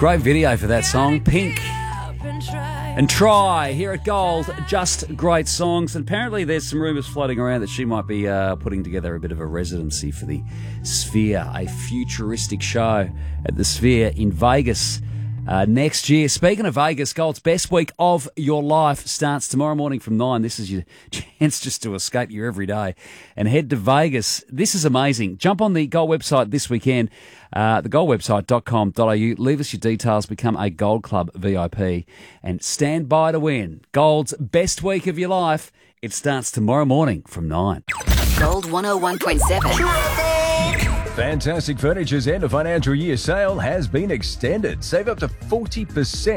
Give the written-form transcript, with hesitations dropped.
Great video for that song, Pink and Try, here at Gold. Just great songs. And apparently there's some rumours floating around that she might be putting together a bit of a residency for the Sphere, a futuristic show at the Sphere in Vegas next year. Speaking of Vegas, Gold's best week of your life starts tomorrow morning from 9. This is your chance just to escape your everyday and head to Vegas. This is amazing. Jump on the Gold website this weekend, thegoldwebsite.com.au. Leave us your details, become a Gold Club VIP, and stand by to win. Gold's best week of your life. It starts tomorrow morning from 9. Gold 101.7. Fantastic Furniture's end of financial year sale has been extended. Save up to 40%.